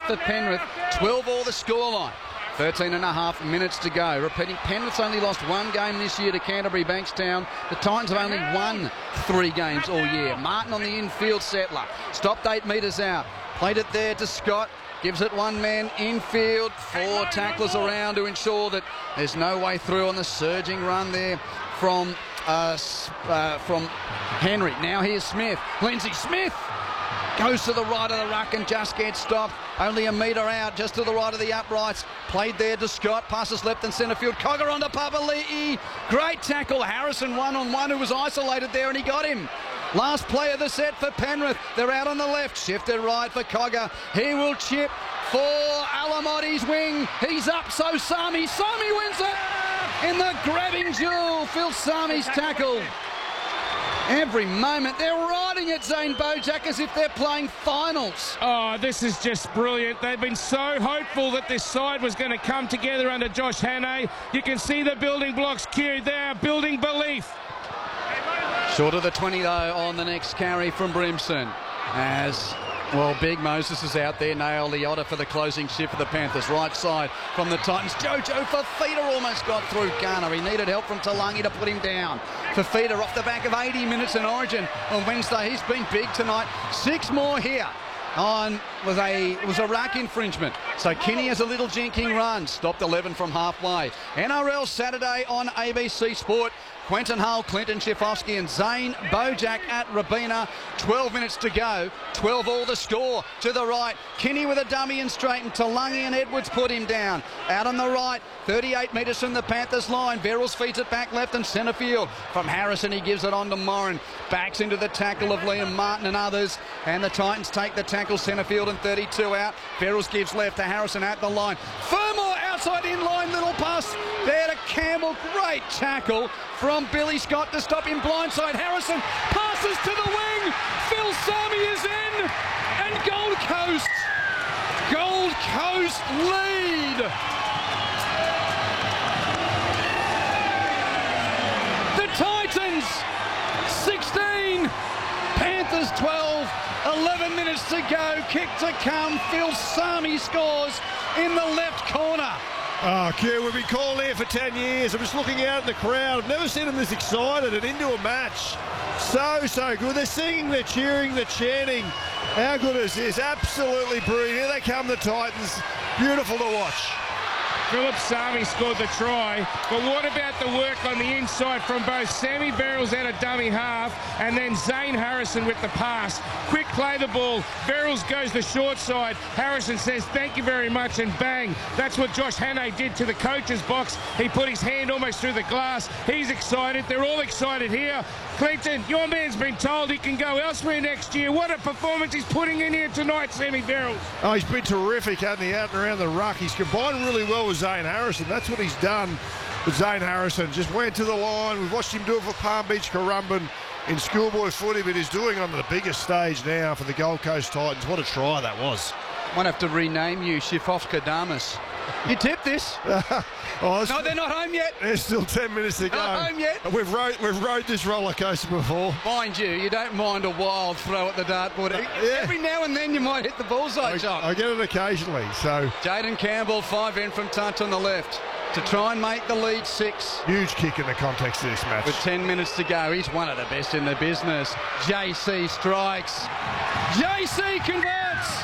for Penrith. 12 all the scoreline. 13 and a half minutes to go. Repeating, Penrith's only lost one game this year to Canterbury Bankstown. The Titans have only won 3 games all year. Martin on the infield settler. Stopped 8 metres out. Played it there to Scott. Gives it one man infield. 4 tacklers around to ensure that there's no way through on the surging run there from Henry. Now here's Smith. Lindsay Smith goes to the right of the ruck and just gets stopped. Only a metre out, just to the right of the uprights. Played there to Scott. Passes left and centre field. Cogger onto Papali'i. Great tackle. Harrison one-on-one, who was isolated there, and he got him. Last play of the set for Penrith. They're out on the left. Shifted right for Cogger. He will chip for Alamotti's wing. He's up, so Sami. Sami wins it in the grabbing duel. Phil Sami's tackle. Every moment they're riding at Zane Bojack as if they're playing finals. Oh, this is just brilliant. They've been so hopeful that this side was going to come together under Josh Hannay. You can see the building blocks queued. They are building belief. Short of the 20 though on the next carry from Brimson. As well, Big Moses is out there. Nailed Liotta for the closing shift for the Panthers. Right side from the Titans. Jojo Fafita almost got through Garner. He needed help from Talangi to put him down. Fafita off the back of 80 minutes in Origin on Wednesday. He's been big tonight. 6 more here. Was a rack infringement. So Kinney has a little jinking run. Stopped 11 from halfway. NRL Saturday on ABC Sport. Quentin Hull, Clinton Schifofsky and Zane Bojack at Robina. 12 minutes to go. 12 all the score. To the right, Kinney with a dummy and straighten. Talangi and Edwards put him down. Out on the right, 38 metres from the Panthers line. Verrills feeds it back left and centre field. From Harrison, he gives it on to Morin. Backs into the tackle of Liam Martin and others. And the Titans take the tackle, centre field and 32 out. Verrills gives left to Harrison at the line. Fermor outside in line, little pass there to Campbell. Great tackle from Billy Scott to stop him blindside. Harrison passes to the wing. Phil Sami is in. And Gold Coast lead. The Titans 16, Panthers 12, 11 minutes to go. Kick to come. Phil Sami scores in the left corner. Oh, Q, we've been calling here for 10 years. I'm just looking out in the crowd. I've never seen them this excited and into a match. So good. They're singing, they're cheering, they're chanting. How good is this? Absolutely brilliant. Here they come, the Titans. Beautiful to watch. Philip Sami scored the try, but what about the work on the inside from both Sammy Verrills out of dummy half and then Zane Harrison with the pass? Quick play the ball. Verrills goes the short side. Harrison says thank you very much and bang. That's what Josh Hannay did to the coach's box. He put his hand almost through the glass. He's excited. They're all excited here. Clinton, your man's been told he can go elsewhere next year. What a performance he's putting in here tonight, Sammy Verrills. Oh, he's been terrific, hasn't he, out and around the ruck. He's combined really well with Zane Harrison. That's what he's done with Zane Harrison. Just went to the line. We've watched him do it for Palm Beach Currumbin in schoolboy footy, but he's doing it on the biggest stage now for the Gold Coast Titans. What a try that was. Might have to rename you Schifofskadamus. You tipped this. No, they're not home yet. There's still 10 minutes to go. Not home yet. We've rode this roller coaster before. Mind you don't mind a wild throw at the dartboard. Yeah. Every now and then you might hit the bullseye shot. I get it occasionally. So Jaden Campbell, 5 in from touch on the left to try and make the lead 6. huge kick in the context of this match. With 10 minutes to go, he's one of the best in the business. JC strikes. JC converts.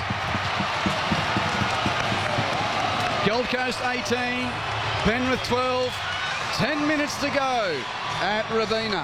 Gold Coast 18, Penrith 12, 10 minutes to go at Robina.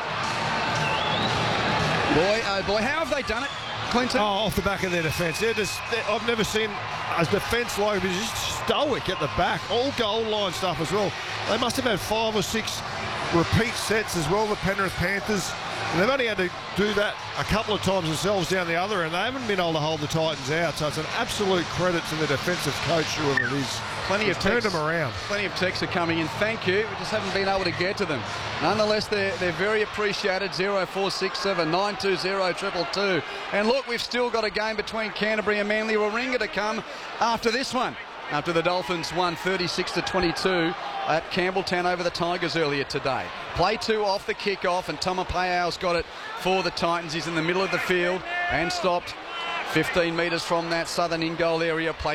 Boy, oh boy, how have they done it, Clinton? Oh, off the back of their defence. I've never seen a defence like it. Just stoic at the back. All goal line stuff as well. They must have had 5 or 6 repeat sets as well, the Penrith Panthers. And they've only had to do that a couple of times themselves down the other end. They haven't been able to hold the Titans out. So it's an absolute credit to the defensive coach, whoever it is. Plenty of turned texts, them around. Plenty of texts are coming in. Thank you. We just haven't been able to get to them. Nonetheless, they're very appreciated. 0467 920 222. And look, we've still got a game between Canterbury and Manly Warringah to come after this one. After the Dolphins won 36-22 at Campbelltown over the Tigers earlier today. Play 2 off the kick-off, and Tomapao's got it for the Titans. He's in the middle of the field and stopped 15 metres from that southern in-goal area. Play